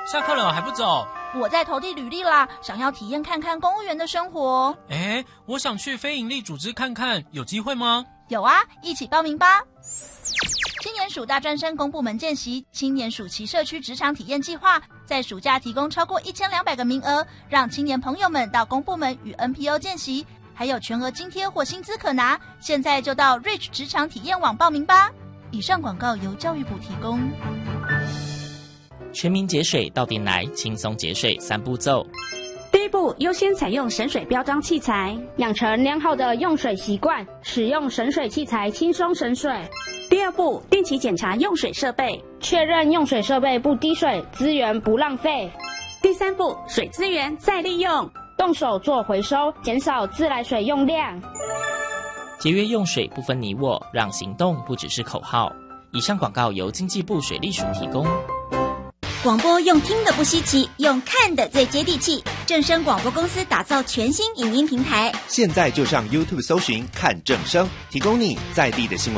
下课了还不走？ 我在投递履历啦，想要体验看看公务员的生活。 我想去非营利组织看看，有机会吗？ 有啊，一起报名吧。青年署大专生公部门见习青年暑期社区职场体验计划，在暑假提供超过1200个名额，让青年朋友们到公部门与 NPO 见习，还有全额津贴或薪资可拿。现在就到 Reach 职场体验网报名吧。以上广告由教育部提供。 全民节水到店来，轻松节水3步骤。 第一步，优先采用省水标章器材，养成良好的用水习惯，使用省水器材轻松省水。 第二步，定期检查用水设备， 确认用水设备不滴水，资源不浪费。 第三步，水资源再利用， 动手做回收，减少自来水用量。 节约用水不分你我，让行动不只是口号。以上广告由经济部水利署提供。 广播用听的不稀奇，用看的最接地气。正声广播公司打造全新影音平台， 现在就上 YouTube 搜寻看正声，提供你在地的新闻